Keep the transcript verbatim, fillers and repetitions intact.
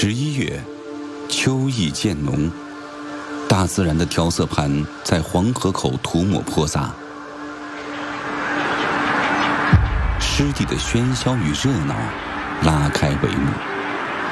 十一月，秋意渐浓，大自然的调色盘在黄河口涂抹泼洒，湿地的喧嚣与热闹拉开帷幕。